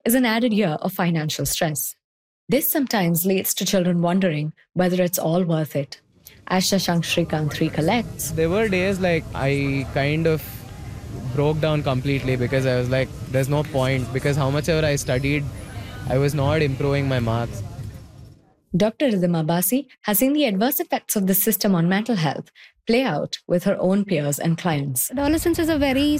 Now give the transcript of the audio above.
is an added year of financial stress. This sometimes leads to children wondering whether it's all worth it. As Shashank Shrikant recollects, there were days like I kind of broke down completely because I was like, there's no point, because how much ever I studied, I was not improving my marks. Dr. Ridhima Abbasi has seen the adverse effects of the system on mental health play out with her own peers and clients. Adolescence is a very